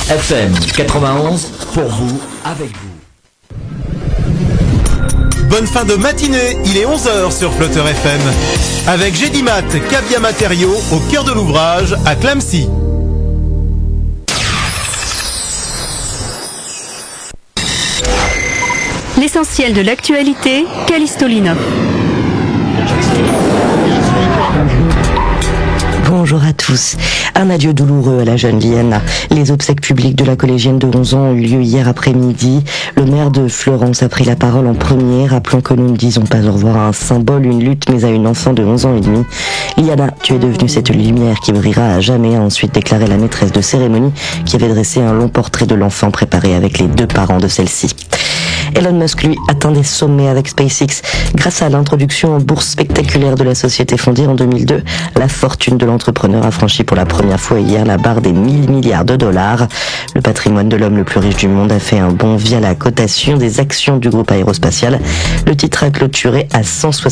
FM 91, pour vous, avec vous. Bonne fin de matinée, il est 11h sur Flutter FM. Avec Gédimat, Cabia Matériaux, au cœur de l'ouvrage, à Clamecy. L'essentiel de l'actualité, Callisto Linov. Bonjour à tous. Un adieu douloureux à la jeune Liana. Les obsèques publiques de la collégienne de 11 ans ont eu lieu hier après-midi. Le maire de Florence a pris la parole en premier, rappelant que nous ne disons pas au revoir à un symbole, une lutte, mais à une enfant de 11 ans et demi. Liana, tu es devenue cette lumière qui brillera à jamais, a ensuite déclaré la maîtresse de cérémonie qui avait dressé un long portrait de l'enfant préparé avec les deux parents de celle-ci. Elon Musk, lui, atteint des sommets avec SpaceX. Grâce à l'introduction en bourse spectaculaire de la société fondée en 2002, la fortune de l'entrepreneur a franchi pour la première fois hier la barre des 1000 milliards de dollars. Le patrimoine de l'homme le plus riche du monde a fait un bond via la cotation des actions du groupe aérospatial. Le titre a clôturé à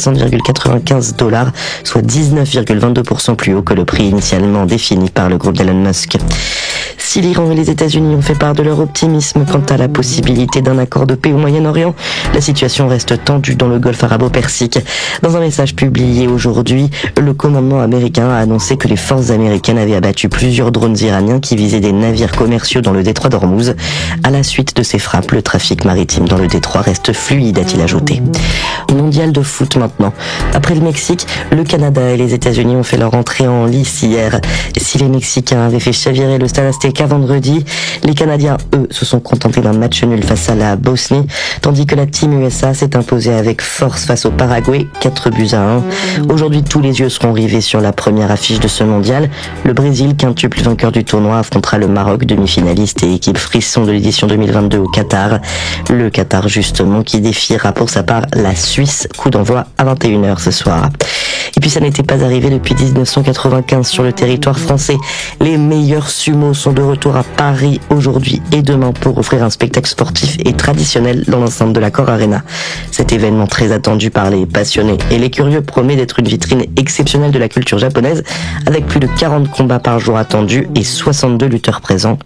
160,95 $, soit 19,22% plus haut que le prix initialement défini par le groupe d'Elon Musk. Si l'Iran et les États-Unis ont fait part de leur optimisme quant à la possibilité d'un accord de paix au Moyen-Orient, la situation reste tendue dans le Golfe arabo-persique. Dans un message publié aujourd'hui, le commandement américain a annoncé que les forces américaines avaient abattu plusieurs drones iraniens qui visaient des navires commerciaux dans le détroit d'Ormuz. À la suite de ces frappes, le trafic maritime dans le détroit reste fluide, a-t-il ajouté. Mondial de foot maintenant. Après le Mexique, le Canada et les États-Unis ont fait leur entrée en lice hier. Si les Mexicains avaient fait chavirer le Stade Azteca vendredi, les Canadiens, eux, se sont contentés d'un match nul face à la Bosnie, tandis que la Team USA s'est imposée avec force face au Paraguay, 4-1. Aujourd'hui, tous les yeux seront rivés sur la première affiche de ce mondial. Le Brésil, quintuple vainqueur du tournoi, affrontera le Maroc, demi-finaliste et équipe frisson de l'édition 2022 au Qatar. Le Qatar, justement, qui défiera pour sa part la Suisse. Coup d'envoi à 21h ce soir. Et puis ça n'était pas arrivé depuis 1995 sur le territoire français. Les meilleurs sumos sont de retour à Paris aujourd'hui et demain pour offrir un spectacle sportif et traditionnel dans l'enceinte de l'Accor Arena. Cet événement très attendu par les passionnés et les curieux promet d'être une vitrine exceptionnelle de la culture japonaise avec plus de 40 combats par jour attendus et 62 lutteurs présents.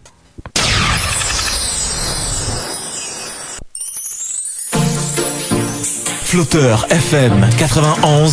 Flutter FM 91.